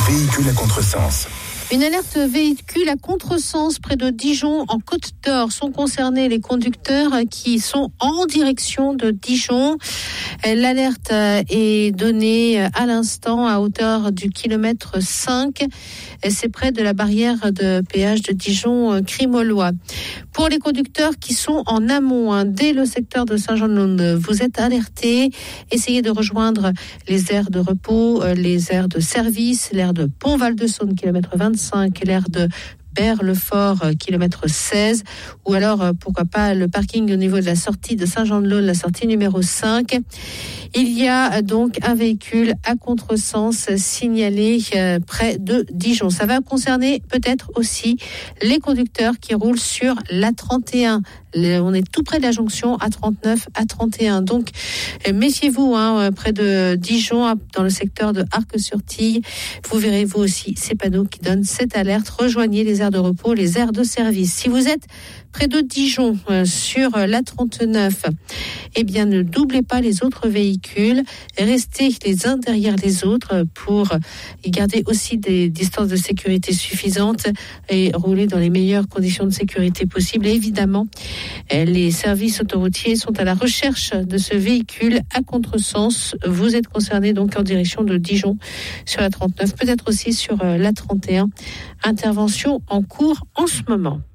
Véhicule à contresens. Une alerte véhicule à contresens près de Dijon en Côte d'Or. Sont concernés les conducteurs qui sont en direction de Dijon. L'alerte est donnée à l'instant à hauteur du kilomètre 5. C'est près de la barrière de péage de Dijon-Crimolois. Pour les conducteurs qui sont en amont, dès le secteur de Saint-Jean-de-Londe, vous êtes alertés. Essayez de rejoindre les aires de repos, les aires de service, l'aire de Pont-Val-de-Saône, kilomètre 25, l'aire de Berre-le-Fort, kilomètre 16, ou alors, pourquoi pas, le parking au niveau de la sortie de Saint-Jean-de-Londe, la sortie numéro 5. Il y a donc un véhicule à contresens signalé près de Dijon. Ça va concerner peut-être aussi les conducteurs qui roulent sur l'A31. On est tout près de la jonction A39, A31. Donc, méfiez-vous près de Dijon, dans le secteur de Arc-sur-Tille. Vous verrez, vous aussi, ces panneaux qui donnent cette alerte. Rejoignez les aires de repos, les aires de service. Si vous êtes près de Dijon, sur l'A39, eh bien, ne doublez pas les autres véhicules. Restez les uns derrière les autres pour y garder aussi des distances de sécurité suffisantes et rouler dans les meilleures conditions de sécurité possibles. Et évidemment, les services autoroutiers sont à la recherche de ce véhicule à contresens. Vous êtes concerné donc en direction de Dijon sur la 39, peut-être aussi sur la 31. Intervention en cours en ce moment.